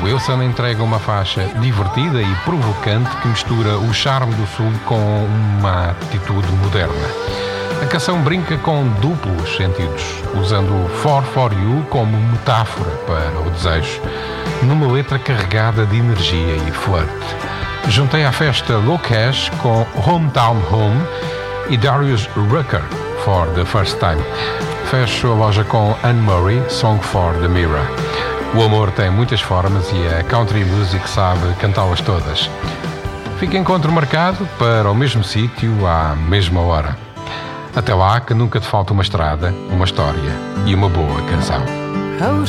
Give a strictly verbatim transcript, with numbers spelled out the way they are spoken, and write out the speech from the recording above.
Wilson entrega uma faixa divertida e provocante que mistura o charme do sul com uma atitude moderna. A canção brinca com duplos sentidos, usando o For For You como metáfora para o desejo, numa letra carregada de energia e flerte. Juntei à festa Low Cash com Hometown Home e Darius Rucker, For the First Time. Fecho a loja com Anne Murray, Song for the Mirror. O amor tem muitas formas e a country music sabe cantá-las todas. Fica encontro marcado para o mesmo sítio à mesma hora. Até lá, que nunca te falta uma estrada, uma história e uma boa canção.